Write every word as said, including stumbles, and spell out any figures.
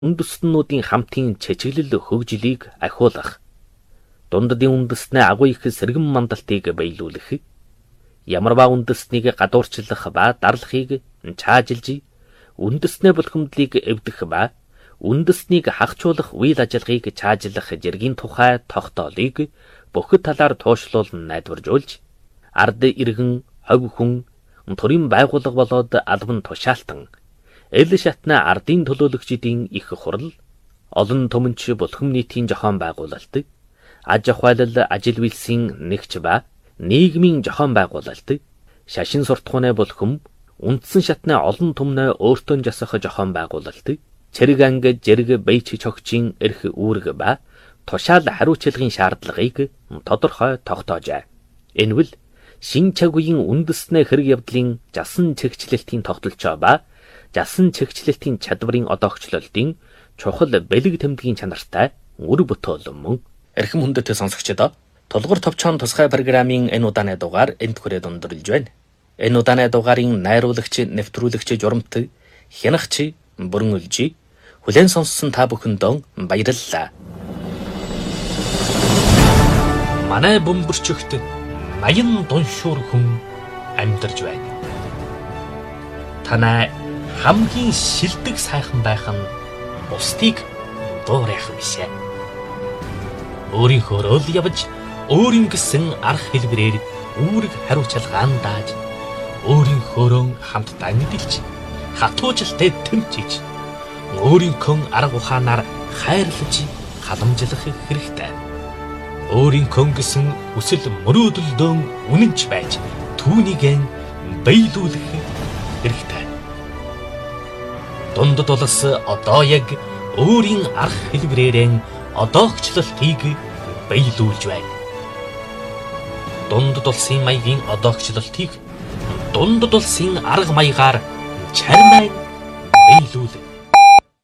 үндэстнүүдийн хамтын чичиглэл хөгжлийг ахиулах, дунддын үндэстнээ агуу их сэргэн мандалтыг биелүүлэх, ямарваа үндэстнийг гадуурчлах ба дарлахыг чаажилж, үндэстнээ булхимдлыг эвдэх ба үндэстнийг хахжуулах үйл ажиллагааг чаажилах жиргийн тухай тогтоолыг бүхэл талаар туушлуулан найдваржуулж, ард иргэн, хов хүн, төрийн байгууллага болоод албан тушаалтан эл шатна ардын төлөөлөгчдийн их хурал, олон түмэнч булхам нийтийн зохион байгуулалт, аж ахуйлал ажил үйлсийн нэгж ба нийгмийн зохион байгуулалт, шашин суртахууны булхам, үндсэн шатны олон түмнээ өөртөө засах зохион байгуулалт, цэрэг анги зэрэг бэйч чогчийн эрх үүрэг ба тушаал хариуцлагын шаардлагыг тодорхой тогтоожээ. Энэ бол шин цаг үеийн үндэснээ хэрэг явдлын жасан чигчлэлтийн тогтолцоо ба жасан чигчлэлтийн чадварын одоогчлолтын чухал бэлэг тэмдгийн чанартай үр бүтээл мөн. Эрхэм хүндэт сонсогчдоо, Тулгуур товчхон тусгай программын энэ удааны дугаар энд хүрээд өндөрлөж байна. Энэ удааны дугаарын найруулагч, нэвтрүүлэгч, журамт Хянагч Бүрэн Үлжи хүлээн сонссон та бүхэндөө баярлалаа. Манай бөмбөрчөгт наян дуншуур хүн амьдарч байна. Танай хамгийн шилдэг сайхан байх нь бусдыг дуурайх бишээ. Өөрийнхөө л явж, өөрийн гэсэн арга хэлбэрээр үүрэг хариуцлагаан дааж, өөрийнхөөрөө хамтдаа мэдэлж, хатуужилтай тэмцэж, өөрийнхөө арга ухаанаар хайрлаж, халамжлах хэрэгтэй. Өөрийнхөө гэсэн хүсэл мөрөөдөлдөө үнэнч байж, түүнийг биелүүлэх хэрэгтэй. Дундад улс одоо яг өөрийн арга хэлбэрээр одоогчлолтыг биелүүлж байна. Дундад улсын маягийн одоогчлолтыг дундад улсын арга маягаар чармай биелүүлэх.